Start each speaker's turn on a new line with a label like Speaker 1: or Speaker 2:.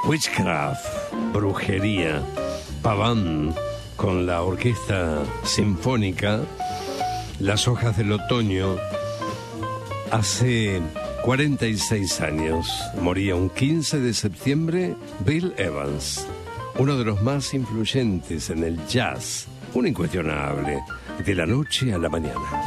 Speaker 1: Witchcraft, brujería, Paván con la orquesta sinfónica, Las hojas del otoño. Hace 46 años moría un 15 de septiembre Bill Evans, uno de los más influyentes en el jazz, un incuestionable, de la noche a la mañana.